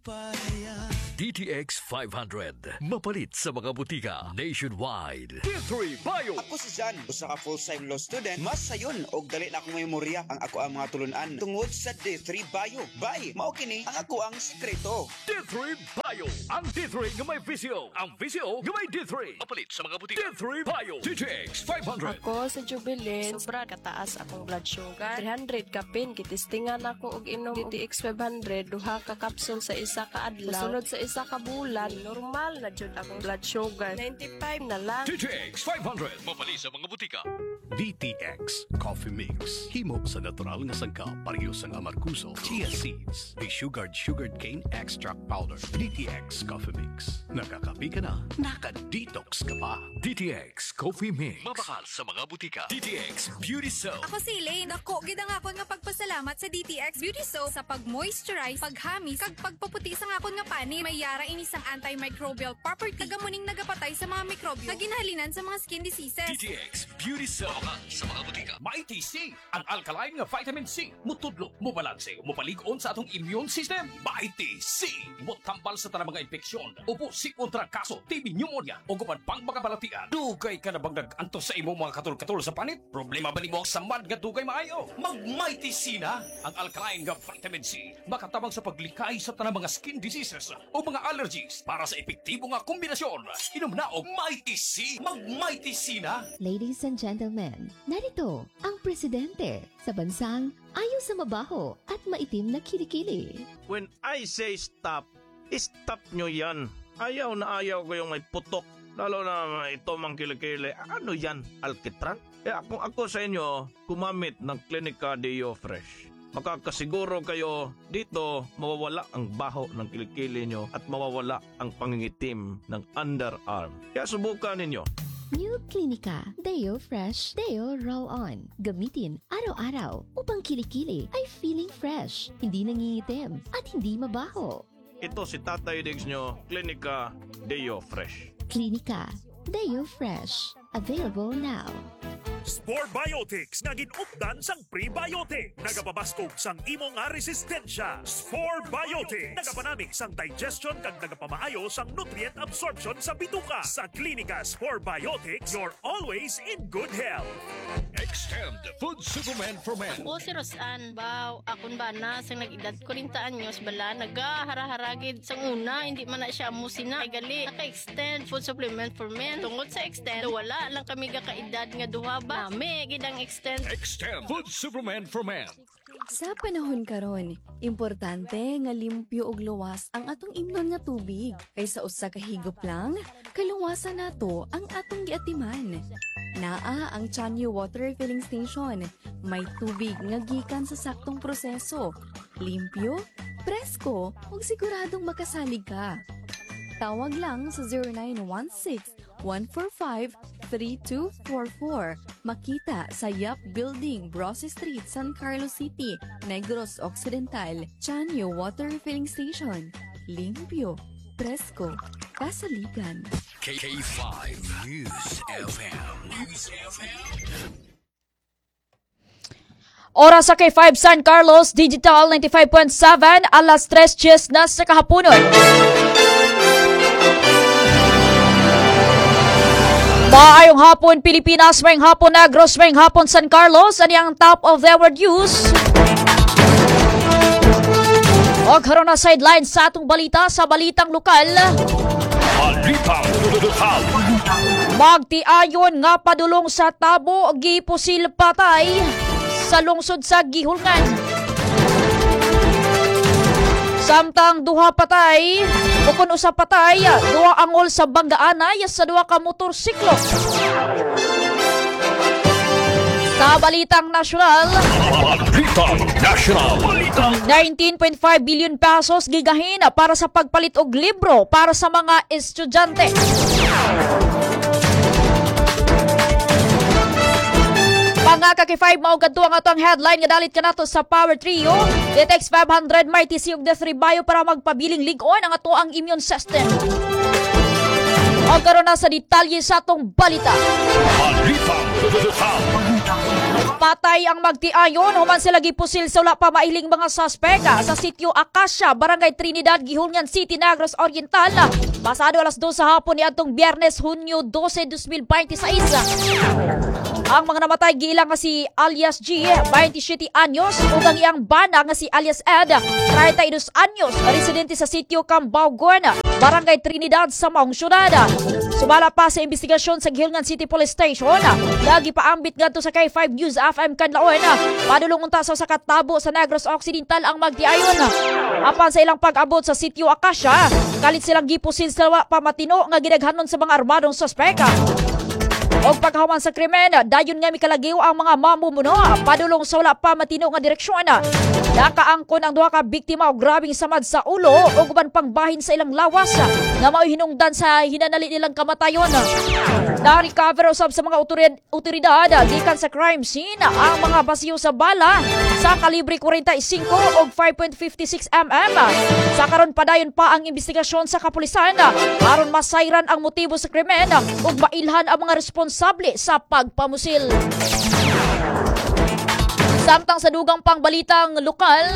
DTX 500. Mapalit sa mga butika nationwide. D3 Bio. Ako si Jan, usa ka full-time law student. Mas sayon og dali na akong memorya ang ako ang mga tulunan tungod sa D3 Bio. Bye, mao kini ang ako ang sekreto. D3 Bio. Ang D3 nga may visio. Ang visio nga may D3. Mapalit sa mga butika. D3 Bio. DTX 500. Ako sa Jubilee, sobra kataas akong blood sugar. 300 kapin, kitistingan ako og inom DTX 500, duha ka kapsul sa isa ka adlaw. Sunod sa isa ka bulan, normal na jud akong blood sugar. 95 na lang. DTX 500. Mapalit sa mga butika. DTX Coffee Mix. Himo sa natural nga sangkap pareho sang amarkuso, chia seeds, sugared cane extract powder. DTX Coffee Mix. Nakakapi ka na, naka-detox ka pa. DTX Coffee Mix. Mabakal sa mga butika. DTX Beauty Soap. Ako si Elaine. Ako, gidang ako nga pagpasalamat sa DTX Beauty Soap sa pag-moisturize, paghamis, kag pagpaputi sa akon nga pani. May yara inisang antimicrobial property. Tagamuning nagapatay sa mga mikrobyo na ginahalinan sa mga skin diseases. DTX Beauty Soap. Mabakal sa mga butika. Mighty C, ang alkaline nga vitamin C. Mutudlo, mubalanse, mupalig-on sa atong immune system. Mighty C, mutambal sa tanang mga infeksyon. Upo, sikon trangkaso, TB, pneumonia, o gupan pang mga balatian. Dugay ka na bang nag-antos sa imong mga katul-katul sa panit? Problema ba ni mo ang samad nga dugay maayo? Mag-Mighty C na, ang alkaline nga vitamin C. Makatabang sa paglikay sa tanang mga skin diseases o mga allergies. Para sa epektibo nga kombinasyon, inom na og Mighty C. Mag-Mighty C na. Ladies and gentlemen, narito ang presidente sa bansang ayaw sa mabaho at maitim na kilikili. When I say stop, stop nyo yan. Ayaw na ayaw ko yung may putok. Lalo na ito mang kilikili. Ano yan? Alkitran? Kaya kung ako sa inyo, kumamit ng Clinica Deo Fresh. Makakasiguro kayo dito mawawala ang baho ng kilikili nyo at mawawala ang pangingitim ng underarm. Kaya subukan ninyo. New Clinica Deo Fresh Deo Roll-On. Gamitin araw-araw upang kilikili ay feeling fresh, hindi nangingitim at hindi mabaho. Ito si Tatay Diggs nyo, Clinica Deo Fresh. Clinica Deo Fresh. Available now. Spore Biotics nga ginupdan sang prebiotic. Nagapabaskog sang imo nga resistensya. Spore Biotics nagapanamig sang digestion kag nagapamaayo sang nutrient absorption sa bituka. Sa Klinika Spore Biotics, you're always in good health. Extend Food Supplement for Men. Ako si Rosan, baw, akon ba na sa nag-edad 40 anyos bala, nagahara-haragid sang una, hindi man na siya amusina. Ay gali, naka-extend Food Supplement for Men. Tungod sa extend, wala lang kami ka-edad nga duha ba? Nami, gidang extend. Extend Food Supplement for Men. Sa panahon karon, importante nga limpyo ug luwas ang atong imnon nga tubig. Kaysa usa ka higop lang, kaluwasan nato ang atong giatiman. Naa ang Chanyu Water Refilling Station. May tubig nga gikan sa saktong proseso. Limpyo, presko, ug siguradong makasalig ka. Tawag lang sa 0916-145-3244. Makita sa Yap Building, Brosse Street, San Carlos City, Negros Occidental. Chanyu Water Refilling Station. Limpyo, presko, kasaligan. K5 News FM. News FM. Oras sa K5 San Carlos, Digital 95.7, alas 3:10 na sa kahaponon. Maayong hapon Pilipinas, mayong hapon Negros, mayong hapon San Carlos. Ano ang top of the hour news? O karon na sideline sa atong balita sa balitang lokal. Balitang lokal. Magtiayon nga padulong sa tabo gipusil patay sa lungsod sa Gihulngan. Samtang duha patay, bukod usa patay, duha angol sa Banggaanay sa duha ka motorsiklo. Sa balitang nasyonal, 19.5 billion pesos gigahin para sa pagpalit og libro para sa mga estudyante. Mga kaki-5 mao gadto ang atong headline nga dalit kanato sa Power Trio. DTX 500 Mighty C og D3 Bio para magpabiling lig-on ang ato ang immune system. O karon na sa detalye sa atong balita. Balitang lokal. Patay ang magtiayon human sila gipusil sa wala pa mailing mga suspeka sa sitio Acacia, Barangay Trinidad, Gihungan City, Negros Oriental. Pasado alas 2 sa hapon ni atong Biyernes, Hunyo 12, 2026. Ang mga namatay giilang nga si alias G, 27 anyos, ug ang iyang bana nga si alias Ed, 32 anyos, residente sa sitio Cambaugon, Barangay Trinidad sa Maong Syudad. Sumala pa sa investigasyon sa Gihungan City Police Station, lagi paambit ngadto sa K5 News FM kanlaon, padulong unta sa katabo sa Negros Occidental ang magtiayon. Apan sa ilang pag-abot sa sitio Acacia, kalit silang gipusil sa pamatino nga gidaghanon sa mga armadong suspeka. Og paghaman sa krimen, dayon nga mikalagiw ang mga mamumuno padulong sa wala pa matino nga direksyon. Nakaangkon ang duha ka biktima og grabing samad sa ulo ug uban pang bahin sa ilang lawas nga mao'y hinungdan sa hinanali nilang kamatayon. Na-recover usab sa mga otoridad gikan sa crime scene ang mga basiyo sa bala sa kalibre 45 ug 5.56 mm. Sa karon padayon pa ang investigasyon sa kapulisan aron masayran ang motibo sa krimen ug mailhan ang mga responsable sa pagpamusil. Samtang sa dugang pangbalitang lokal,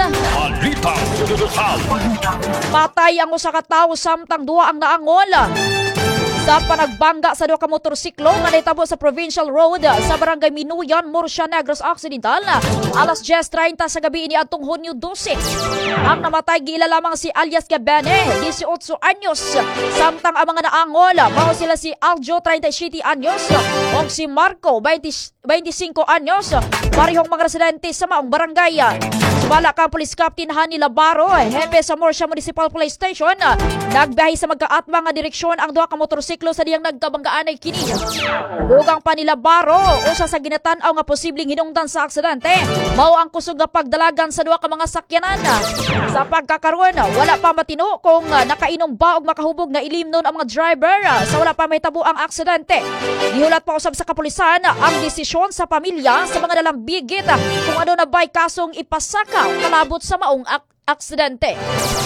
patay ang usa ka tawo samtang duha ang naangol sa panagbangga sa duha ka motorsiklo nga nahitabo sa Provincial Road sa Barangay Minuyan, Murcia, Negros Occidental, alas 10:30 sa gabi ni atong Hunyo 12. Ang namatay giila lamang si alias Gabene, 18 anyos, samtang ang mga naangol mao sila si Aljo, 37 anyos, ug si Marco, 25 anyos, parehong mga residente sa maong barangay. Subala kang Police Captain Hani Labaro, hepe sa Murcia Municipal Police Station, nagbiyahe sa magkaatma nga direksyon ang duha ka motorsiklo sa diyang nagkabanggaan ay kini. Dugang pa ni Labaro, usa sa ginatan-aw nga posibleng hinungdan sa aksidente, mao ang kusog nga pagdalagan sa duha ka mga sakyanan. Sa pagkakaroon, wala pa matino kung nakainom ba og makahubog na ilimnon ang mga driver sa wala pa mahitabo ang aksidente. Gihulat pa usab sa kapulisan ang desisyon sa pamilya sa mga nalambigit kung ano na ba'y kasong ipasaka kalabot sa maong aksidente.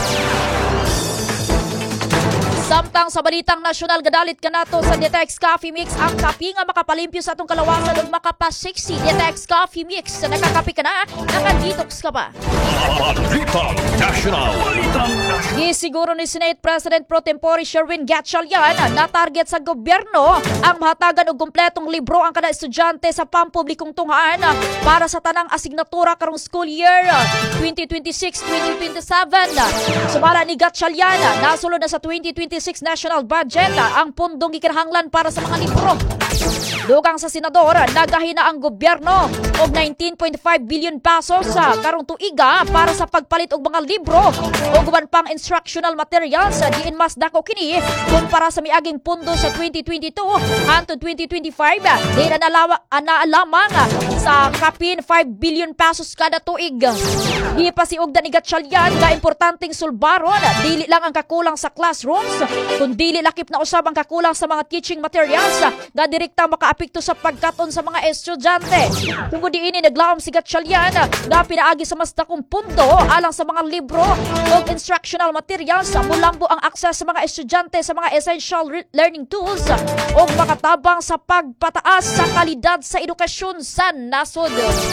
Samtang sa balitang nasyonal, gadalit ka nato sa Ditex Coffee Mix ang kapi nga makapalimpyo sa atong kalawasan ug makapasexy. Ditex Coffee Mix, nakakapi ka na, nakadetox ka ba? Balitang National. Gisiguro ni Senate President Pro Tempore Sherwin Gatchalian na target sa gobyerno ang mahatagan og kumpletong libro ang kada estudyante sa pampublikong tunghaan para sa tanang asignatura karong school year 2026-2027. Sumala ni Gatchalian, nasulod na sa 2026 national budget ang pundong gikinahanglan para sa mga libro. Dugang sa senador, nagahina ang gobyerno og 19.5 billion pesos sa karong tuiga para sa pagpalit og mga libro ug uban pang instructional materials diin mas dako kini kumpara sa miaging pundo sa 2022 hangtod 2025 diin ana lamang sa kapin 5 billion pesos kada tuig. Di pa si Ugda ni Gatchalian nga importanteng sulbaron dili lang ang kakulang sa classrooms kundi lakip na usab ang kakulang sa mga teaching materials nga direkta makaapekto sa pagkaton sa mga estudyante. Tungod diini naglaom si Gatchalian nga pinaagi sa mas dakong pundo alang sa mga libro ug instructional materials mulambo ang akses sa mga estudyante sa mga essential learning tools ug makatabang sa pagpataas sa kalidad sa edukasyon sa nasod.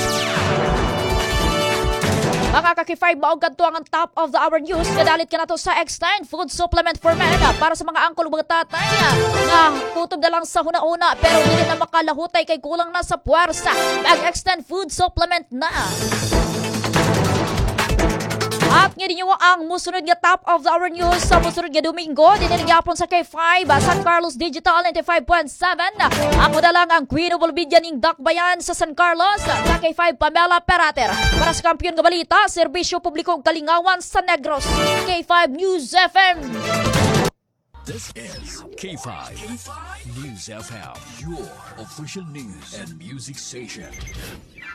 Mga kaki-5, maog kadto ang top of the hour news. Kadalit ka na to sa X9 food supplement for men para sa mga angkol mga tatay nga kutob na lang sa huna-una pero hindi na makalahutay kay kulang na sa puwersa. Mag-X10 food supplement na. At ngayon nyo ang musunod nga top of the hour news sa musunod nga Domingo. Diniligapon sa K5, San Carlos Digital 95.7. Ako na lang ang Queen of Olvidia ning Dakbayan sa San Carlos. Sa K5, Pamela Perater. Para sa kampiyon nga balita, serbisyo publiko kalingawan sa Negros. K5 News FM. This is K5 News FM, your official news and music station.